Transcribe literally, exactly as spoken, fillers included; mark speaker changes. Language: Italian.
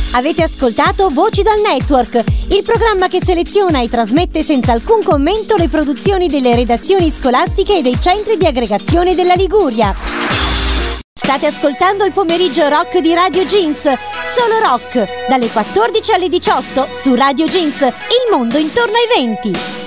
Speaker 1: Avete ascoltato Voci dal Network, il programma che seleziona e trasmette senza alcun commento le produzioni delle redazioni scolastiche e dei centri di aggregazione della Liguria. State ascoltando il pomeriggio rock di Radio Jeans, solo rock, dalle quattordici alle diciotto su Radio Jeans, il mondo intorno ai venti.